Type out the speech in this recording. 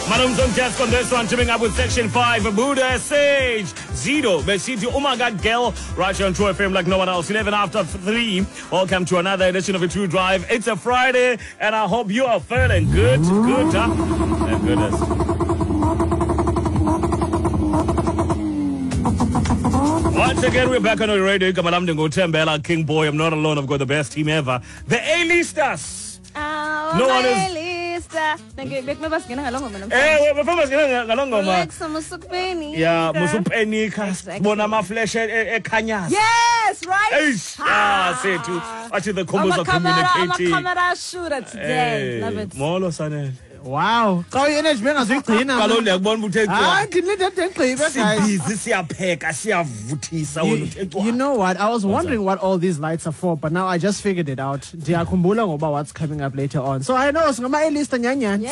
Manumzong Desk on this one, teaming up with Section 5, Buddha Sage, Zido, Besiti, Umaga Girl, right here on True FM like no one else. 11 after 3. Welcome to another edition of a True Drive. It's a Friday, and I hope you are feeling good. Good, huh? Thank goodness. Once again, we're back on the radio. Tembela, King Boy. I'm not alone. I've got the best team ever. The A-listers. No one is. Yeah, Musupeni, Bonama Flesh, Kanyas. Yes, right? Say to actually the combos are communicating. I'm a camera shooter today. Love it. Molo Sanel. Wow. How you energy man as you clean up? Kalon le bon buthe Ah, didn't let them clean guys. You know what? I was wondering what all these lights are for, but now I just figured it out. Ndiyakumbula ngoba what's coming up later on. So I know ngama A-list nyanya.